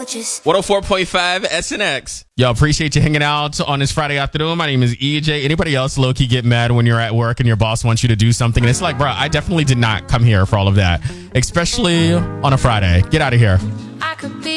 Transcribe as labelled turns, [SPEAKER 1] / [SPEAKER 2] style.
[SPEAKER 1] just
[SPEAKER 2] 104.5 SNX.
[SPEAKER 3] Yo, appreciate you hanging out on this Friday afternoon. My name is EJ. Anybody else low-key get mad when you're at work and your boss wants you to do something? And it's like, bro, I definitely did not come here for all of that, especially on a Friday. Get out of here.
[SPEAKER 1] I could be